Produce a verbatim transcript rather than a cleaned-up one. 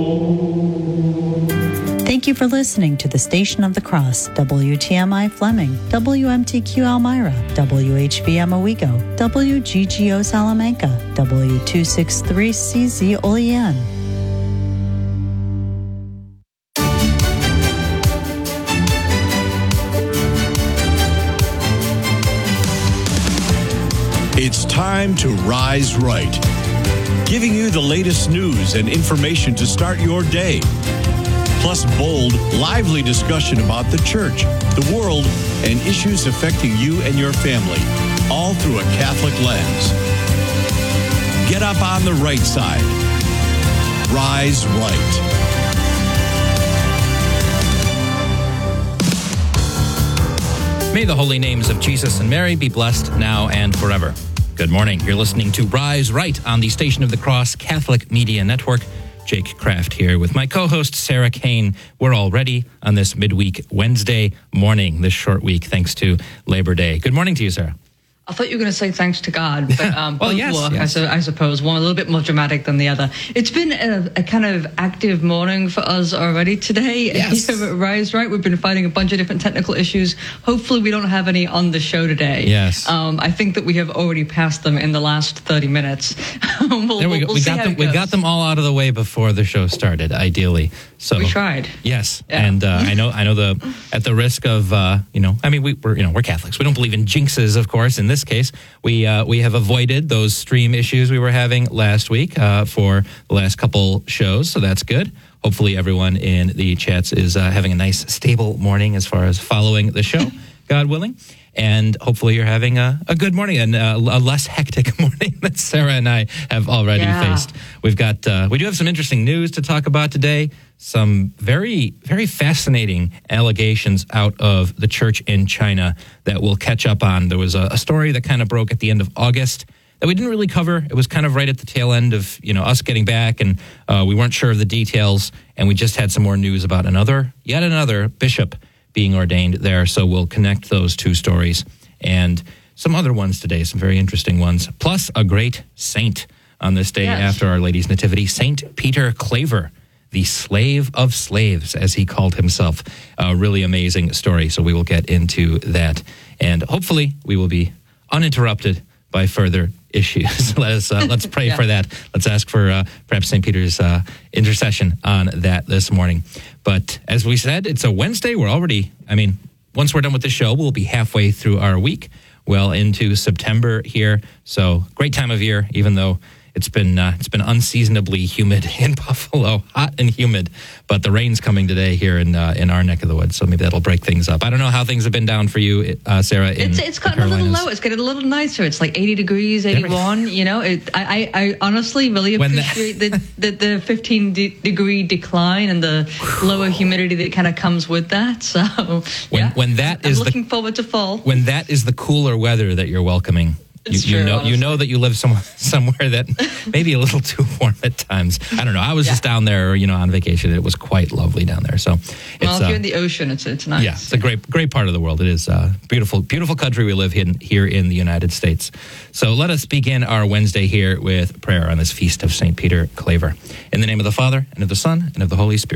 Thank you for listening to the Station of the Cross, W T M I Fleming, W M T Q Elmira, W H V M Owego, W G G O Salamanca, W two sixty-three C Z Olean. It's time to Rise Right, giving you the latest news and information to start your day. Plus bold, lively discussion about the church, the world, and issues affecting you and your family, all through a Catholic lens. Get up on the right side. Rise Right. May the holy names of Jesus and Mary be blessed now and forever. Good morning. You're listening to Rise Right on the Station of the Cross Catholic Media Network. Jake Kraft here with my co-host Sarah Kane. We're all ready on this midweek Wednesday morning, this short week, thanks to Labor Day. Good morning to you, Sarah. I thought you were going to say thanks to God, but um, well, both yes, work, yes. I, su- I suppose. One a little bit more dramatic than the other. It's been a, a kind of active morning for us already today. Yes. Here at Rise Right, we've been fighting a bunch of different technical issues. Hopefully we don't have any on the show today. Yes. Um, I think that we have already passed them in the last thirty minutes. we'll, there we go. We'll we, see got how them, it we goes. got them all out of the way before the show started, ideally. So We tried. Yes. Yeah. And uh, I know I know the at the risk of, uh, you know, I mean, we, we're, you know, we're Catholics. We don't believe in jinxes, of course. In this case, we uh, we have avoided those stream issues we were having last week uh, for the last couple shows. So that's good. Hopefully everyone in the chats is uh, having a nice, stable morning as far as following the show, God willing. And hopefully you're having a, a good morning and a, a less hectic morning that Sarah and I have already Yeah. faced. We've got, uh, we do have some interesting news to talk about today. Some very, very fascinating allegations out of the church in China that we'll catch up on. There was a, a story that kind of broke at the end of August that we didn't really cover. It was kind of right at the tail end of, you know, us getting back, and uh, we weren't sure of the details, and we just had some more news about another, yet another bishop being ordained there. So we'll connect those two stories and some other ones today, some very interesting ones, plus a great saint on this day Yes. after Our Lady's Nativity, Saint Peter Claver, the slave of slaves, as he called himself. A really amazing story. So we will get into that. And hopefully we will be uninterrupted by further issues. Let us, uh, let's pray Yeah. for that. Let's ask for uh, perhaps Saint Peter's uh, intercession on that this morning. But as we said, it's a Wednesday. We're already, I mean, once we're done with the show, we'll be halfway through our week, well into September here. So great time of year, even though it's been uh, it's been unseasonably humid in Buffalo, hot and humid. But the rain's coming today here in uh, in our neck of the woods, so maybe that'll break things up. I don't know how things have been down for you, uh, Sarah. In It's it's the gotten a little Carolinas. low. It's getting a little nicer. It's like eighty degrees, eighty-one. You know, it, I, I I honestly really When the- appreciate the, the the fifteen de- degree decline and the lower humidity that kind of comes with that. So When yeah. when that I'm is the looking forward to fall. when that is the cooler weather that you're welcoming. You, It's you true, know, you honestly. know that you live somewhere somewhere that maybe a little too warm at times. I don't know. I was Yeah. just down there, you know, on vacation. It was quite lovely down there. So, it's, Well, if uh, you're in the ocean, it's it's nice. yeah, it's a great great part of the world. It is a beautiful beautiful country we live in here in the United States. So let us begin our Wednesday here with prayer on this feast of Saint Peter Claver. In the name of the Father and of the Son and of the Holy Spirit.